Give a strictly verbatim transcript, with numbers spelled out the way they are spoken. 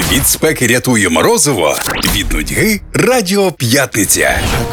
Від спеки рятує морозиво, від нудьги Радіо П'ятниця.